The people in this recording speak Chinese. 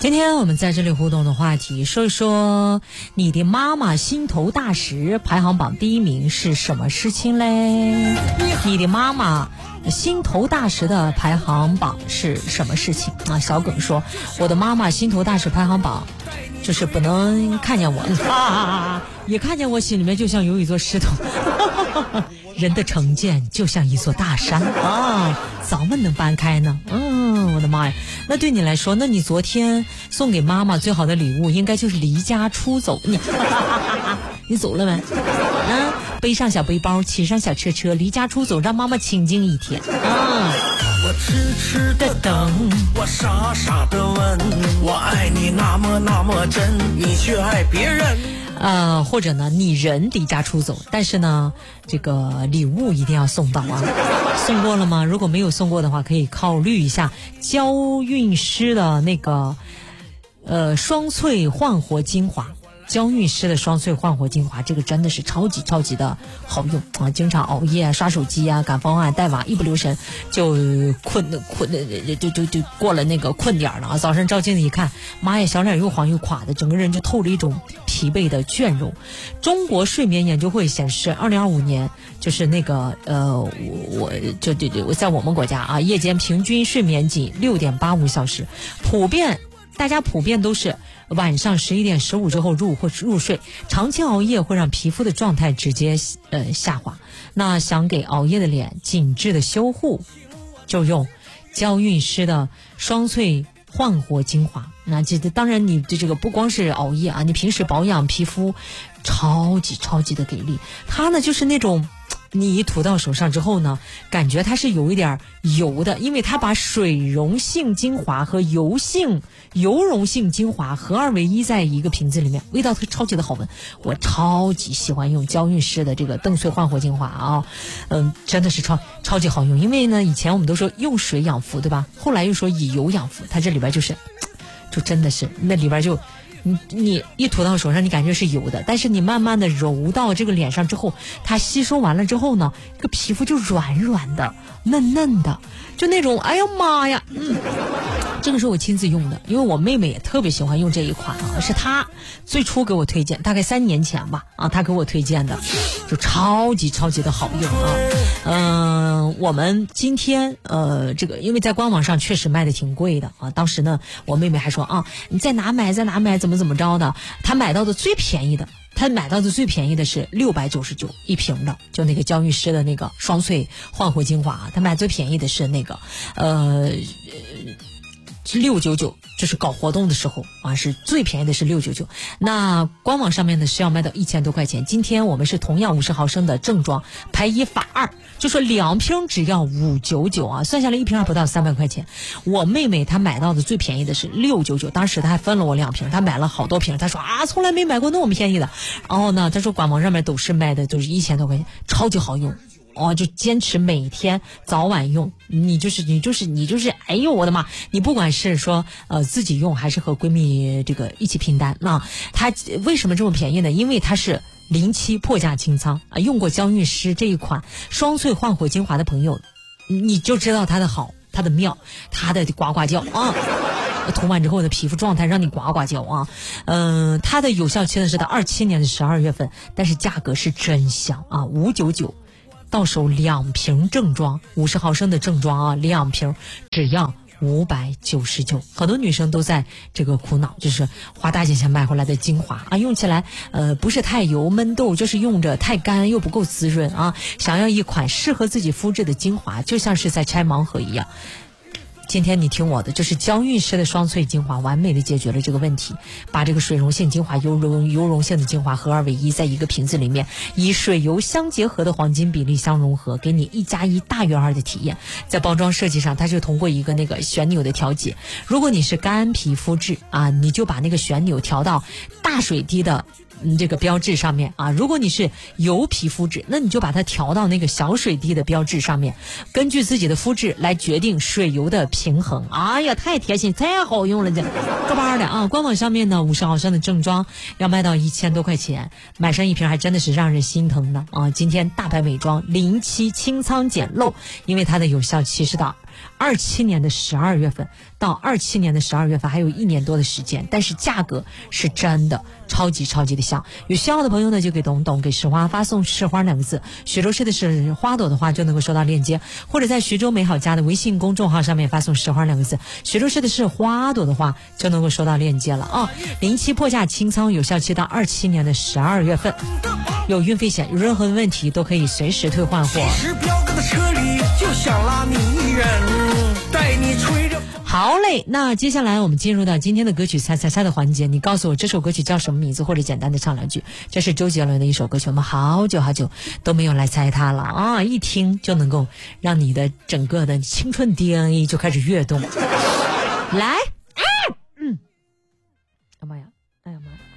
今天我们在这里互动的话题，说一说你的妈妈心头大石排行榜第一名是什么事情嘞？你的妈妈心头大石的排行榜是什么事情啊？小耿说，我的妈妈心头大石排行榜就是不能看见我也看见我心里面就像有一座石头人的成见就像一座大山啊，早晚能搬开呢。我的妈呀，那对你来说，那你昨天送给妈妈最好的礼物应该就是离家出走。你走了没？背上小背包，骑上小车车，离家出走，让妈妈清静一天我痴痴的等，我傻傻的问，我爱你那么那么真，你却爱别人。 或者呢，你人离家出走，但是呢，这个礼物一定要送到啊。送过了吗？如果没有送过的话，可以考虑一下娇韵诗的那个双萃焕活精华。娇韵诗的双萃焕活精华，这个真的是超级超级的好用啊！经常熬夜刷手机啊，赶方案带娃，一不留神就困就过了那个困点了啊！早上照镜子一看，妈呀，小脸又黄又垮的，整个人就透着一种疲惫的倦容。中国睡眠研究会显示，2025年就是那个我在我们国家啊，夜间平均睡眠仅6.85小时，大家普遍都是晚上11点15之后入睡，长期熬夜会让皮肤的状态直接下滑。那想给熬夜的脸紧致的修护，就用娇韵诗的双萃焕活精华。那当然你这个不光是熬夜啊，你平时保养皮肤超级超级的给力。它呢就是那种你一涂到手上之后呢，感觉它是有一点油的，因为它把水溶性精华和油溶性精华合二为一在一个瓶子里面，味道超级的好闻。我超级喜欢用娇韵诗的这个邓萃焕活精华啊，真的是超级好用。因为呢，以前我们都说用水养肤，对吧？后来又说以油养肤，它这里边就真的是那里边就。你一涂到手上，你感觉是油的，但是你慢慢的揉到这个脸上之后，它吸收完了之后呢，这个皮肤就软软的、嫩嫩的，就那种，哎呀妈呀，这个是我亲自用的，因为我妹妹也特别喜欢用这一款啊，是她最初给我推荐，大概3年前吧，她给我推荐的，就超级超级的好用啊。我们今天这个因为在官网上确实卖的挺贵的啊，当时呢我妹妹还说啊，你在哪买怎么着的，她买到的最便宜的是699一瓶的，就那个娇韵诗的那个双萃焕活精华，她买最便宜的是那个699，就是搞活动的时候啊，是最便宜的是699。那官网上面呢是要卖到1000多块钱。今天我们是同样50毫升的正装，排1返2，就说2瓶只要599啊，算下来1瓶还不到300块钱。我妹妹她买到的最便宜的是699，当时她还分了我2瓶，她买了好多瓶，她说啊，从来没买过那么便宜的。然后呢，她说官网上面都是卖的都是1000多块钱，超级好用。就坚持每天早晚用，你就是，哎呦我的妈！你不管是说自己用还是和闺蜜这个一起拼单，那它为什么这么便宜呢？因为它是07破价清仓啊！用过娇韵诗这一款双萃焕活精华的朋友，你就知道它的好，它的妙，它的呱呱叫啊！涂完之后的皮肤状态让你呱呱叫啊！它的有效期呢是到27年的12月份，但是价格是真香啊，599。到手2瓶正装，50毫升的正装啊，2瓶只要599。很多女生都在这个苦恼，就是花大价钱买回来的精华啊，用起来不是太油闷痘，就是用着太干又不够滋润啊。想要一款适合自己肤质的精华，就像是在拆盲盒一样。今天你听我的，就是娇韵诗的双萃精华完美的解决了这个问题，把这个水溶性精华、油溶性的精华合二为一，在一个瓶子里面，以水油相结合的黄金比例相融合，给你1+1大于2的体验。在包装设计上，它是通过一个那个旋钮的调节，如果你是干皮肤质啊，你就把那个旋钮调到大水滴的这个标志上面啊，如果你是油皮肤质，那你就把它调到那个小水滴的标志上面，根据自己的肤质来决定水油的平衡。哎呀，太贴心，太好用了，这个巴的啊！官网上面呢，50毫升的正装要卖到1000多块钱，买上一瓶还真的是让人心疼的啊！今天大牌美妆07清仓减漏，因为它的有效期是到 27年的12月份到27年的12月份还有1年多的时间，但是价格是真的超级的香。有需要的朋友呢，就给董董给石花发送市花2个字，徐州市的是花朵的话就能够收到链接，或者在徐州美好家的微信公众号上面发送市花2个字，徐州市的是花朵的话就能够收到链接了啊。07破价清仓有效期到27年的12月份，有运费险，有任何的问题都可以随时退换货。 标哥的车里就想拉你一人，带你吹着。 好嘞，那接下来我们进入到今天的歌曲猜的环节，你告诉我这首歌曲叫什么名字，或者简单的唱2句。这是周杰伦的一首歌曲，我们好久都没有来猜它了啊！一听就能够让你的整个的青春 DNA 就开始跃动。来。